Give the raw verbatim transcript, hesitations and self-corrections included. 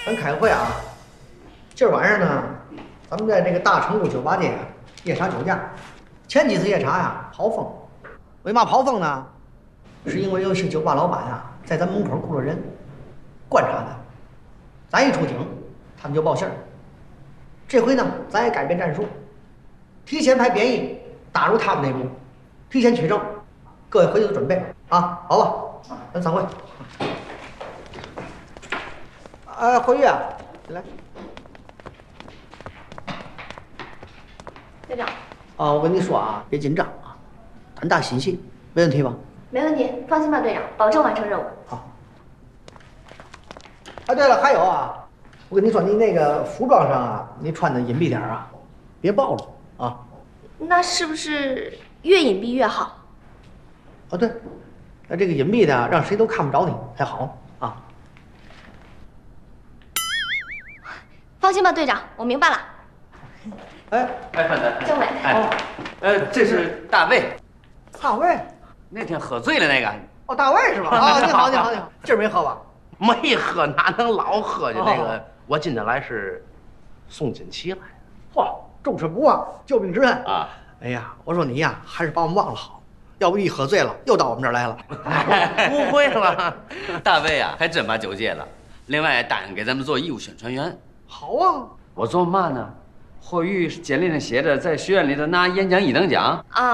咱开个会啊。今儿晚上呢，咱们在这个大成都酒吧街夜查酒驾。前几次夜查呀，跑风。为嘛跑风呢？是因为有些酒吧老板呀，在咱门口雇了人观察他，咱一出警，他们就报信儿。这回呢，咱也改变战术，提前派便衣打入他们内部，提前取证。各位回去都准备啊，好吧？咱散会。呃，慧玉啊，来。 队长。 啊，我跟你说啊，别紧张啊，胆大心细，没问题吧？ 没问题，放心吧，队长，保证完成任务。 好。啊，对了，还有啊，我跟你说，你那个服装上啊，你穿的隐蔽点啊，别暴露啊。 那是不是越隐蔽越好？ 哦，对，那这个隐蔽的让谁都看不着你才好啊。 放心吧，队长，我明白了。 哎哎，范丹， 政委， 哎，呃，这是大卫， 大卫， 那天喝醉了那个。 哦，大卫是吧？啊，你好，你好，你好，今儿没喝吧？ 没喝，哪能老喝去？那哦个，我今天来是送锦旗来的。 嚯，重视不忘，救命之恩啊！ 哎呀，我说你呀，还是把我们忘了好，要不一喝醉了又到我们这儿来了。 不会了，大卫啊，还真把酒戒了。另外答应给咱们做义务宣传员。 好啊， 我做嘛呢？霍玉简历上写着在学院里头拿演讲一等奖。 啊。